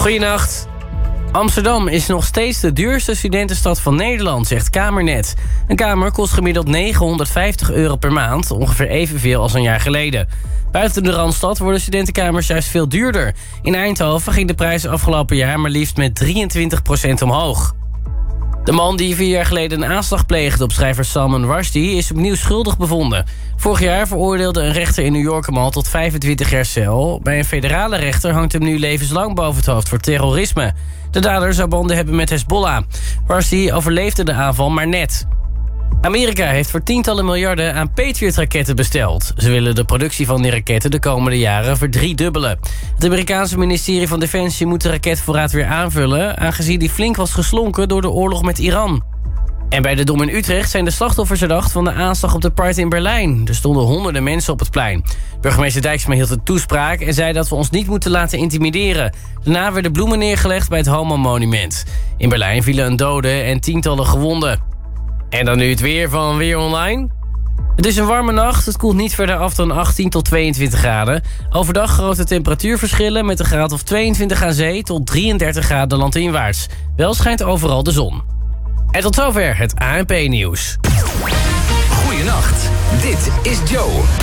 Goedenacht. Amsterdam is nog steeds de duurste studentenstad van Nederland, zegt Kamernet. Een kamer kost gemiddeld €950 per maand, ongeveer evenveel als een jaar geleden. Buiten de Randstad worden studentenkamers juist veel duurder. In Eindhoven ging de prijs afgelopen jaar maar liefst met 23% omhoog. De man die 4 jaar geleden een aanslag pleegde op schrijver Salman Rushdie is opnieuw schuldig bevonden. Vorig jaar veroordeelde een rechter in New York hem al tot 25 jaar cel. Bij een federale rechter hangt hem nu levenslang boven het hoofd voor terrorisme. De dader zou banden hebben met Hezbollah. Rushdie overleefde de aanval maar net. Amerika heeft voor tientallen miljarden aan Patriot-raketten besteld. Ze willen de productie van die raketten de komende jaren verdriedubbelen. Het Amerikaanse ministerie van Defensie moet de raketvoorraad weer aanvullen, aangezien die flink was geslonken door de oorlog met Iran. En bij de Dom in Utrecht zijn de slachtoffers herdacht van de aanslag op de Pride in Berlijn. Er stonden honderden mensen op het plein. Burgemeester Dijksma hield een toespraak en zei dat we ons niet moeten laten intimideren. Daarna werden bloemen neergelegd bij het Homo-monument. In Berlijn vielen een dode en tientallen gewonden. En dan nu het weer van Weer Online. Het is een warme nacht, het koelt niet verder af dan 18 tot 22 graden. Overdag grote temperatuurverschillen met een graad of 22 aan zee tot 33 graden landinwaarts. Wel schijnt overal de zon. En tot zover het ANP-nieuws. Goeienacht, dit is Joe.